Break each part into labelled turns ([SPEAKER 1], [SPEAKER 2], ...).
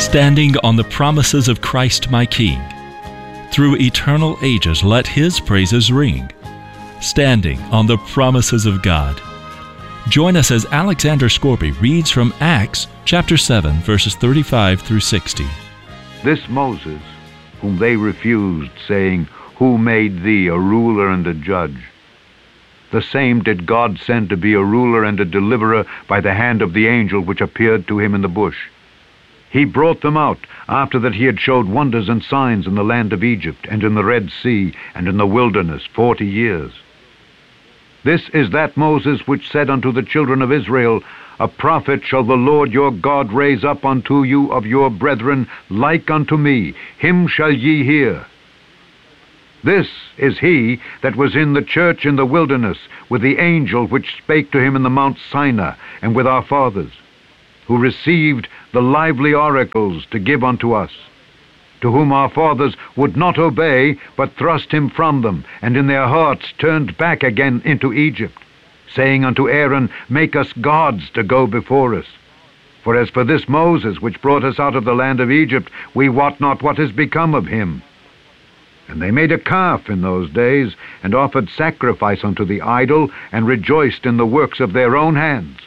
[SPEAKER 1] Standing on the promises of Christ my King. Through eternal ages let His praises ring. Standing on the promises of God. Join us as Alexander Scorby reads from Acts chapter 7, verses 35 through 60.
[SPEAKER 2] This Moses, whom they refused, saying, Who made thee a ruler and a judge? The same did God send to be a ruler and a deliverer by the hand of the angel which appeared to him in the bush. He brought them out after that he had showed wonders and signs in the land of Egypt, and in the Red Sea, and in the wilderness 40 years. This is that Moses which said unto the children of Israel, A prophet shall the Lord your God raise up unto you of your brethren, like unto me, him shall ye hear. This is he that was in the church in the wilderness, with the angel which spake to him in the Mount Sinai, and with our fathers, who received the lively oracles to give unto us, to whom our fathers would not obey, but thrust him from them, and in their hearts turned back again into Egypt, saying unto Aaron, Make us gods to go before us. For as for this Moses, which brought us out of the land of Egypt, we wot not what is become of him. And they made a calf in those days, and offered sacrifice unto the idol, and rejoiced in the works of their own hands.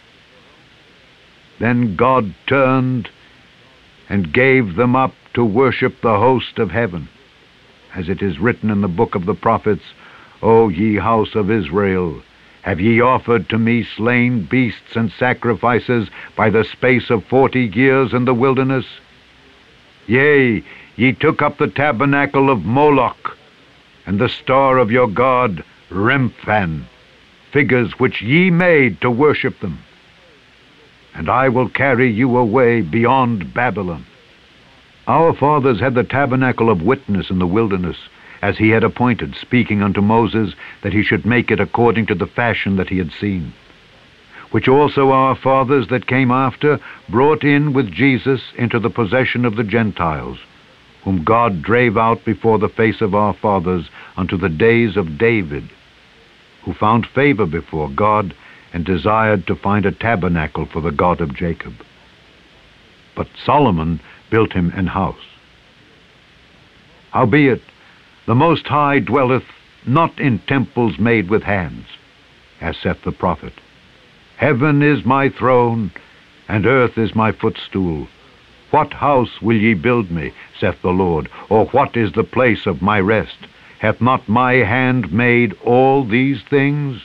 [SPEAKER 2] Then God turned and gave them up to worship the host of heaven, as it is written in the book of the prophets, O ye house of Israel, have ye offered to me slain beasts and sacrifices by the space of 40 years in the wilderness? Yea, ye took up the tabernacle of Moloch, and the star of your god Remphan, figures which ye made to worship them. And I will carry you away beyond Babylon. Our fathers had the tabernacle of witness in the wilderness, as he had appointed, speaking unto Moses that he should make it according to the fashion that he had seen, which also our fathers that came after brought in with Jesus into the possession of the Gentiles, whom God drave out before the face of our fathers unto the days of David, who found favor before God, and desired to find a tabernacle for the God of Jacob. But Solomon built him an house. Howbeit, the Most High dwelleth not in temples made with hands, as saith the prophet. Heaven is my throne, and earth is my footstool. What house will ye build me, saith the Lord, or what is the place of my rest? Hath not my hand made all these things?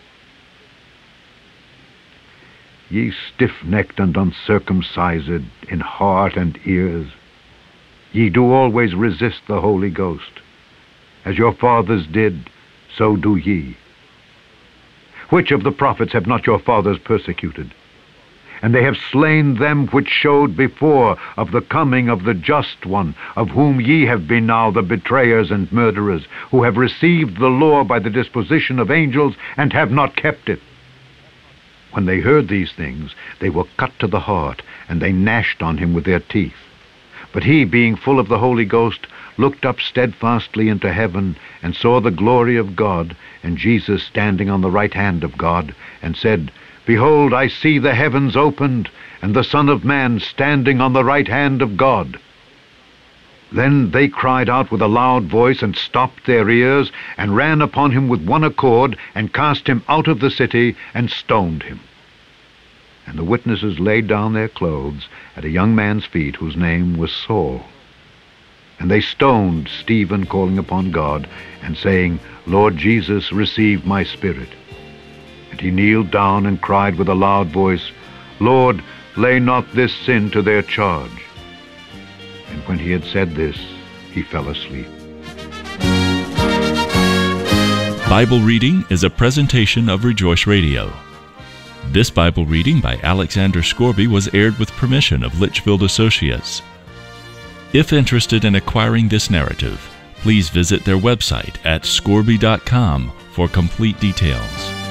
[SPEAKER 2] Ye stiff-necked and uncircumcised in heart and ears, ye do always resist the Holy Ghost. As your fathers did, so do ye. Which of the prophets have not your fathers persecuted? And they have slain them which showed before of the coming of the Just One, of whom ye have been now the betrayers and murderers, who have received the law by the disposition of angels, and have not kept it. When they heard these things, they were cut to the heart, and they gnashed on him with their teeth. But he, being full of the Holy Ghost, looked up steadfastly into heaven, and saw the glory of God, and Jesus standing on the right hand of God, and said, Behold, I see the heavens opened, and the Son of Man standing on the right hand of God. Then they cried out with a loud voice, and stopped their ears, and ran upon him with one accord, and cast him out of the city, and stoned him. And the witnesses laid down their clothes at a young man's feet, whose name was Saul. And they stoned Stephen, calling upon God, and saying, Lord Jesus, receive my spirit. And he kneeled down and cried with a loud voice, Lord, lay not this sin to their charge. And when he had said this, he fell asleep.
[SPEAKER 1] Bible Reading is a presentation of Rejoice Radio. This Bible reading by Alexander Scorby was aired with permission of Litchfield Associates. If interested in acquiring this narrative, please visit their website at scorby.com for complete details.